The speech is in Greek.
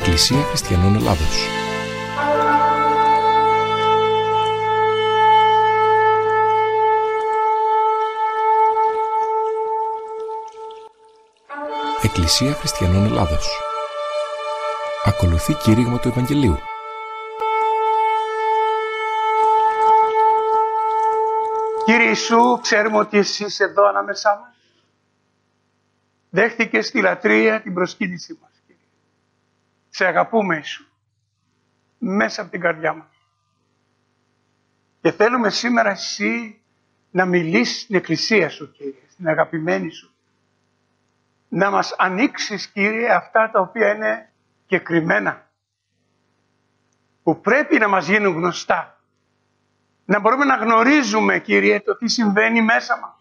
Εκκλησία Χριστιανών Ελλάδος. Εκκλησία Χριστιανών Ελλάδος. Ακολουθεί κήρυγμα του Ευαγγελίου. Κύριε Ιησού, ξέρουμε ότι εσύ είσαι εδώ ανάμεσά μας. Δέχτηκες στη λατρεία την προσκύνησή μας, Κύριε. Σε αγαπούμε, Ιησού, μέσα από την καρδιά μας. Και θέλουμε σήμερα εσύ να μιλήσεις στην Εκκλησία σου, Κύριε, στην αγαπημένη σου. Να μας ανοίξεις, Κύριε, αυτά τα οποία είναι κεκριμένα, που πρέπει να μας γίνουν γνωστά. Να μπορούμε να γνωρίζουμε, Κύριε, το τι συμβαίνει μέσα μας.